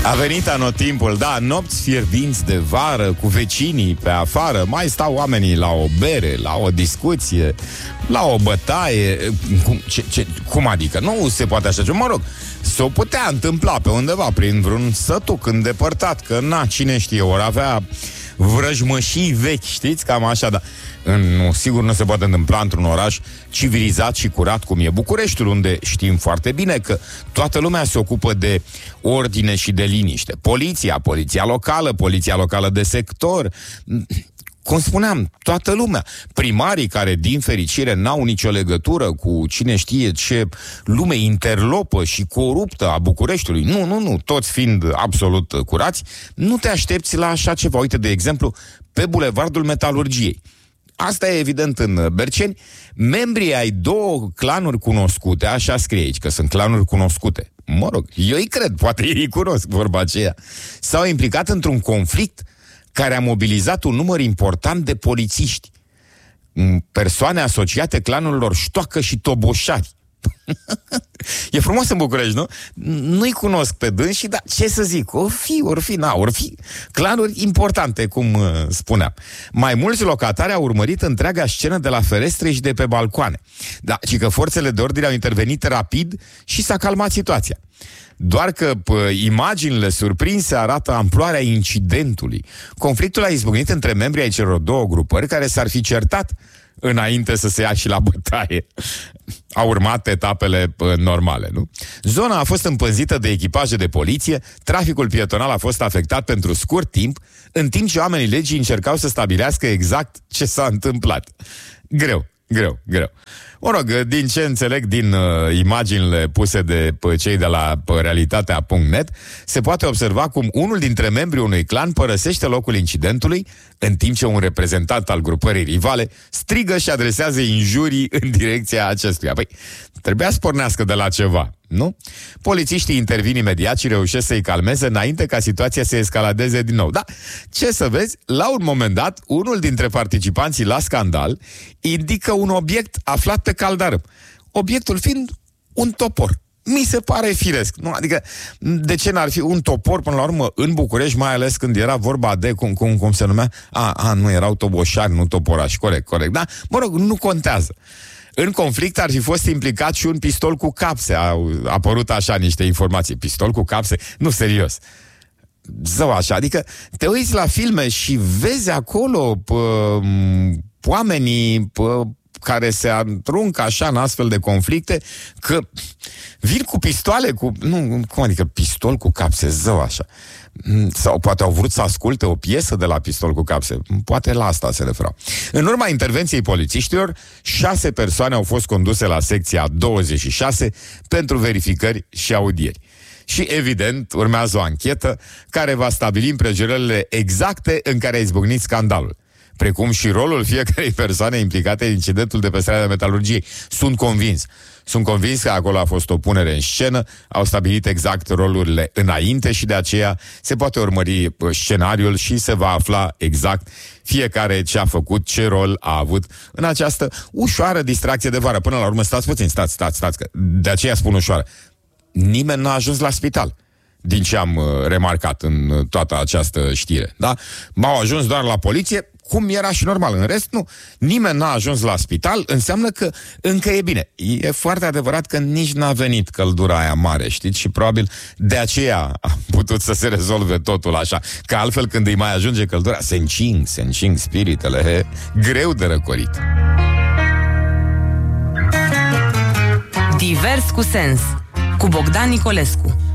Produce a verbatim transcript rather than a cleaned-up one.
A venit anotimpul, da, nopți fierbinți de vară, cu vecinii pe afară, mai stau oamenii la o bere, la o discuție, la o bătaie. Cum, ce, ce, cum adică? Nu se poate așa ceva, mă rog, s-o putea întâmpla pe undeva, prin vreun sătuc îndepărtat, că na, cine știe, ori avea vrăjmășii vechi, știți, cam așa, dar nu, sigur nu se poate întâmpla într-un oraș civilizat și curat cum e Bucureștiul, unde știm foarte bine că toată lumea se ocupă de ordine și de liniște. Poliția, poliția locală, poliția locală de sector, cum spuneam, toată lumea. Primarii care, din fericire, n-au nicio legătură cu cine știe ce lume interlopă și coruptă a Bucureștiului. Nu, nu, nu, toți fiind absolut curați, nu te aștepți la așa ceva. Uite, de exemplu, pe Bulevardul Metalurgiei. Asta e evident în Berceni. Membrii ai două clanuri cunoscute, așa scrie aici, că sunt clanuri cunoscute. Mă rog, eu îi cred, poate ei cunosc vorba aceea. S-au implicat într-un conflict care a mobilizat un număr important de polițiști, persoane asociate clanurilor Ștoacă și Toboșari. E frumos în București, nu? Nu-i cunosc pe dânsi, dar ce să zic, or fi, or fi, na, or fi clanuri importante, cum uh, spuneam. Mai mulți locatari au urmărit întreaga scenă de la ferestre și de pe balcoane. Da, și că forțele de ordine au intervenit rapid și s-a calmat situația. Doar că pă, imaginile surprinse arată amploarea incidentului. Conflictul a izbucnit între membrii ai celor două grupări care s-ar fi certat înainte să se ia și la bătaie. Au urmat etapele pă, normale, nu? Zona a fost împânzită de echipaje de poliție, traficul pietonal a fost afectat pentru scurt timp, în timp ce oamenii legii încercau să stabilească exact ce s-a întâmplat. Greu, greu, greu. Mă rog, din ce înțeleg din uh, imaginile puse de uh, cei de la uh, realitatea punct net, se poate observa cum unul dintre membrii unui clan părăsește locul incidentului, în timp ce un reprezentant al grupării rivale strigă și adresează injurii în direcția acestuia. Păi, trebuia să pornească de la ceva, nu? Polițiștii intervin imediat și reușesc să-i calmeze înainte ca situația să escaladeze din nou. Da, ce să vezi, la un moment dat, unul dintre participanții la scandal indică un obiect aflat pe caldarâm. Obiectul fiind un topor. Mi se pare firesc. Nu? Adică, de ce n-ar fi un topor, până la urmă, în București, mai ales când era vorba de, cum, cum, cum se numea? A, a, nu, erau toboșari, nu toporași. Corect, corect. Da? Mă rog, nu contează. În conflict ar fi fost implicat și un pistol cu capse. Au apărut așa niște informații. Pistol cu capse? Nu, serios. Zău așa, adică te uiți la filme și vezi acolo pă, oamenii pă, care se aruncă așa în astfel de conflicte, că vin cu pistoale, cu... Nu, cum adică pistol cu capse, zău așa. Sau poate au vrut să asculte o piesă de la Pistol cu capse. Poate la asta se referau. În urma intervenției polițiștilor, șase persoane au fost conduse la secția douăzeci și șase pentru verificări și audieri. Și, evident, urmează o anchetă care va stabili împrejurările exacte în care a izbucnit scandalul, precum și rolul fiecarei persoane implicate în incidentul de pe strada Metalurgiei. Sunt convins. Sunt convins că acolo a fost o punere în scenă, au stabilit exact rolurile înainte și de aceea se poate urmări scenariul și se va afla exact fiecare ce a făcut, ce rol a avut în această ușoară distracție de vară. Până la urmă, stați puțin, stați, stați, stați, că de aceea spun ușoară. Nimeni n-a ajuns la spital, din ce am remarcat în toată această știre, da? M-au ajuns doar la poliție, cum era și normal. În rest, nu. Nimeni n-a ajuns la spital, înseamnă că încă e bine. E foarte adevărat că nici n-a venit căldura aia mare, știți? Și probabil de aceea a putut să se rezolve totul așa. Că altfel, când îi mai ajunge căldura, se încing, se încing spiritele. He, greu de răcorit. Divers cu sens, cu Bogdan Nicolescu.